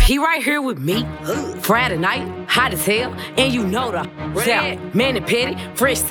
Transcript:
He right here with me. Friday night, hot as hell, and you know the Red, man and petty, fresh.